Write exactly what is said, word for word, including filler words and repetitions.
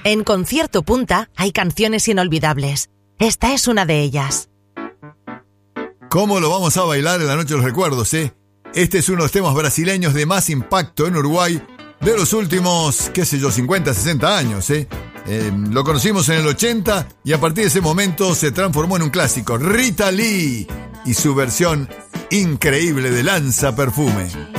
En Concierto Punta hay canciones inolvidables. Esta es una de ellas. ¿Cómo lo vamos a bailar en la noche de los recuerdos, eh? Este es uno de los temas brasileños de más impacto en Uruguay de los últimos, qué sé yo, cincuenta, sesenta años, eh. Eh, lo conocimos en el ochenta y a partir de ese momento se transformó en un clásico. Rita Lee y su versión increíble de Lanza Perfume.